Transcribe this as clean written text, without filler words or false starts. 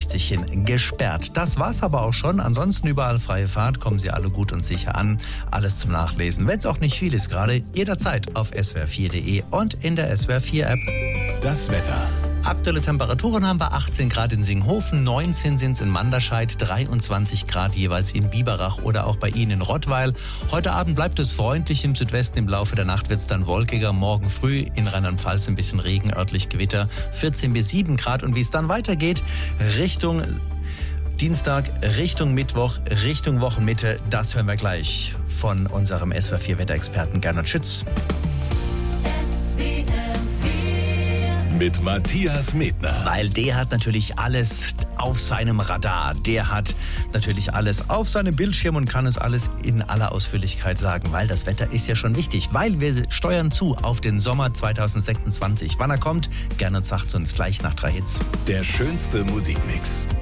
A60 hin gesperrt. Das war's aber auch schon. Ansonsten überall freie Fahrt. Kommen Sie alle gut und sicher an. Alles zum Nachlesen. Wenn es auch nicht viel ist gerade, jederzeit auf swr4.de und in der SWR4-App. Das Wetter. Aktuelle Temperaturen haben wir 18 Grad in Singhofen, 19 sind es in Manderscheid, 23 Grad jeweils in Biberach oder auch bei Ihnen in Rottweil. Heute Abend bleibt es freundlich im Südwesten, im Laufe der Nacht wird es dann wolkiger. Morgen früh in Rheinland-Pfalz ein bisschen Regen, örtlich Gewitter, 14 bis 7 Grad. Und wie es dann weitergeht, Richtung Dienstag, Richtung Mittwoch, Richtung Wochenmitte, das hören wir gleich von unserem SWR4-Wetterexperten Gernot Schütz. Mit Matthias Medtner. Weil der hat natürlich alles auf seinem Radar. Der hat natürlich alles auf seinem Bildschirm und kann es alles in aller Ausführlichkeit sagen. Weil das Wetter ist ja schon wichtig. Weil wir steuern zu auf den Sommer 2026. Wann er kommt, Gernot sagt uns gleich nach 3 Hits. Der schönste Musikmix.